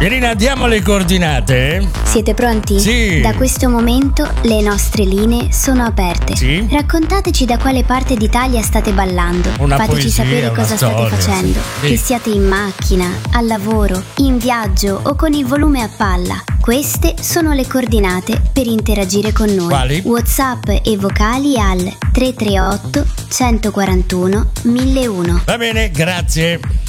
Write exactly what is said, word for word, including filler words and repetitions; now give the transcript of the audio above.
Irina, diamo le coordinate. Siete pronti? Sì. Da questo momento le nostre linee sono aperte. Sì. Raccontateci da quale parte d'Italia state ballando. Una Fateci poesia, sapere una cosa storia, state facendo. sì. Che Sì. siate in macchina, al lavoro, in viaggio o con il volume a palla. Queste sono le coordinate per interagire con noi. Quali? WhatsApp e vocali al tre tre otto, centoquarantuno, mille uno. Va bene, grazie.